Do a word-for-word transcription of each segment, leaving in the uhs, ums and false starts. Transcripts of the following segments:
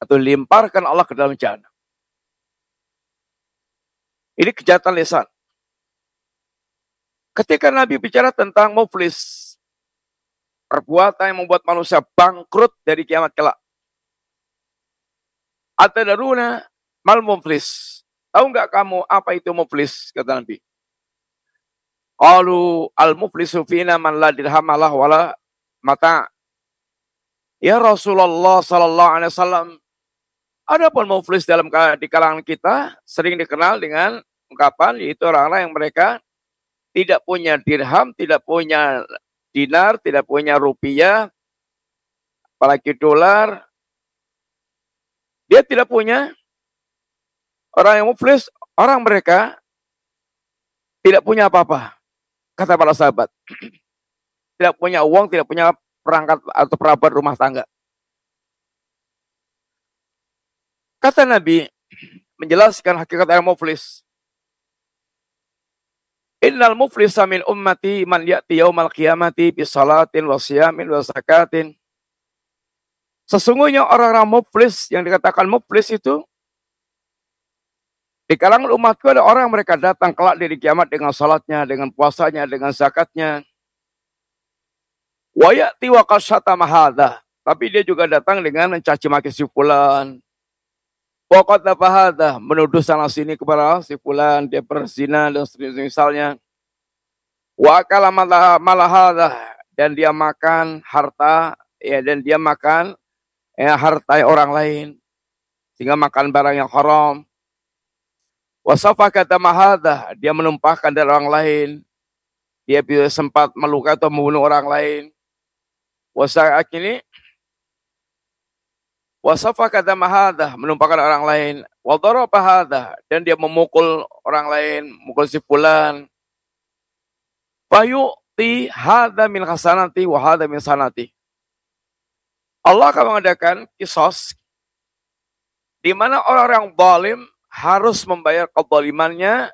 atau limparkan Allah ke dalam jahanam. Ini kejahatan lisan. Ketika Nabi bicara tentang muflis, perbuatan yang membuat manusia bangkrut dari kiamat kelak. Atadaruna mal muflis. Tahu nggak kamu apa itu muflis? Kata Nabi. Qalu al muflisu fina man la dirhamalah wala mata. Ya Rasulullah sallallahu alaihi wasallam, adapun muflis dalam di kalangan kita sering dikenal dengan ungkapan yaitu orang-orang yang mereka tidak punya dirham, tidak punya dinar, tidak punya rupiah, apalagi dolar. Dia tidak punya. Orang yang muflis, orang mereka tidak punya apa-apa. Kata para sahabat. Tidak punya uang, tidak punya perangkat atau perabot rumah tangga. Kata Nabi, menjelaskan hakikat orang muflis. Innal muflisa min ummati man ya'ti yaumal qiyamati bi salatin wa siyamin wa zakatin. Sesungguhnya orang-orang muflis yang dikatakan muflis itu di kalangan umatku ada orang yang mereka datang kelak dari kiamat dengan salatnya, dengan puasanya, dengan zakatnya. Wa ya'ti wa qasyatama hadza. Tapi dia juga datang dengan mencaci maki si fulan. Wa qadhafa hadza, menuduh sana sini kepada si fulan, dia berzina dan misalnya. Wa akala malah hadza, dan dia makan harta ya dan dia makan ya harta orang lain sehingga makan barang yang haram. Wa safaka hadza, dia menumpahkan darah orang lain. Dia bisa sempat melukai atau membunuh orang lain. Wa sa'akini wasafaka hadza, menumpahkan orang lain. Wa daraba hadza, dan dia memukul orang lain, memukul si fulan. Fayu'ti hadza min hasanati wa hadza min sanati. Allah akan mengadakan kisos di mana orang-orang zalim harus membayar kezalimannya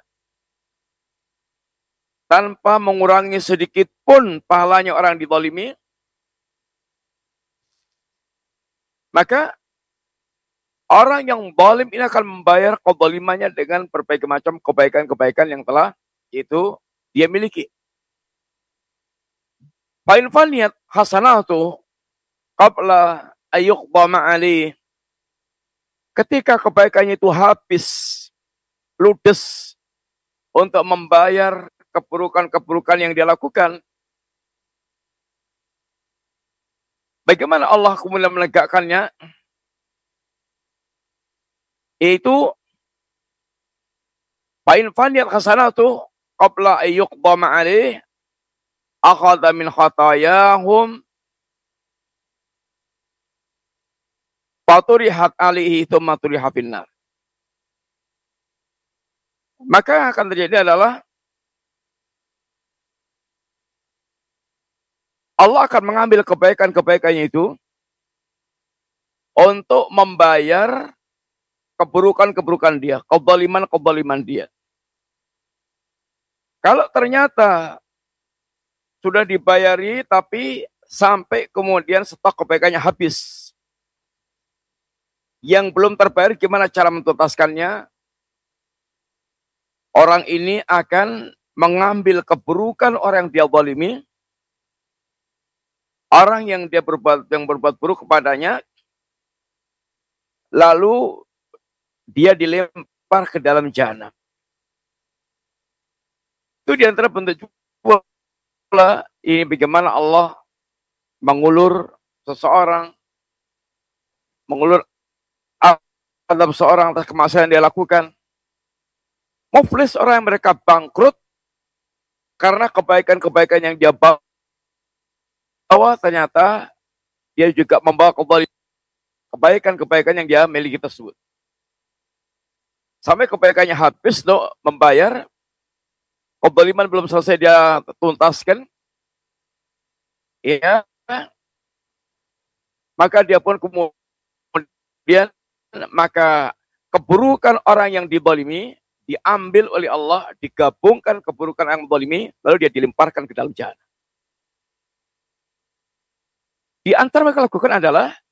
tanpa mengurangi sedikit pun pahalanya orang dizalimi. Maka orang yang zalim ini akan membayar kezalimannya dengan berbagai macam kebaikan-kebaikan yang telah itu dia miliki. Fa in faniyat hasanatu qabla ayyuqda ma'ali. Ketika kebaikannya itu habis, ludes untuk membayar keburukan-keburukan yang dia lakukan, bagaimana Allah kemudian menegakkannya? Yaitu fa in faniyat hasanatu qabla ayyuqda ma'ali akhadha min khatayahum faturihat alihi thumma turiha finnar. Maka akan terjadi adalah Allah akan mengambil kebaikan-kebaikannya itu untuk membayar keburukan-keburukan dia, kezaliman-kezaliman dia. Kalau ternyata sudah dibayari tapi sampai kemudian stok kebaikannya habis, yang belum terbayar gimana cara menuntaskannya? Orang ini akan mengambil keburukan orang yang dia zalimi, orang yang dia berbuat yang berbuat buruk kepadanya, lalu dia dilempar ke dalam jahanam. Itu di antara bentuk pula ini bagaimana Allah mengulur seseorang, mengulur adab seorang atas kemaksiatan yang dia lakukan. Muflis orang yang mereka bangkrut karena kebaikan-kebaikan yang dia bawa ternyata dia juga membawa kebaikan-kebaikan yang dia miliki tersebut. Sampai kebaikannya habis untuk membayar, kezaliman belum selesai dia tuntaskan, ya, maka dia pun kemudian, maka keburukan orang yang dizalimi diambil oleh Allah, digabungkan keburukan yang dizalimi, lalu dia dilemparkan ke dalam jahanam. Di antara mereka lakukan adalah